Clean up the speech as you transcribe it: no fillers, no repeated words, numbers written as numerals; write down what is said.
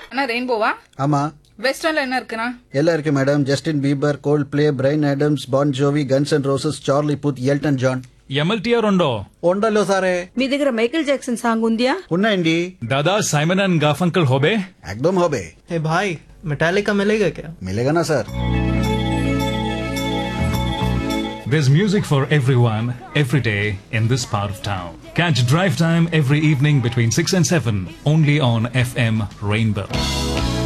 அண்ணா ரெயின்போவா? ஆமா, வெஸ்டர்ன்ல என்ன இருக்குண்ணா? எல்லாம் இருக்கு madam. Justin Bieber, gold play, brain Adams, porn Jovi, guns and roses, Charlie పుత్, Elton John. ఎమ్ఎల్టీఆర్ ఉండో ఉండలో సారే మీ దగ్గర మైకేల్ జాక్సన్ సాంగ్ ఉందియా? ఉన్నాయండి. दादा साइमन एंड गाफंकल होबे एकदम होबे. हे भाई, मेटालिका मिलेगा क्या? मिलेगा ना sir. There's music for everyone, every day in this part of town. Catch Drive Time every evening between 6 and 7, only on FM Rainbow.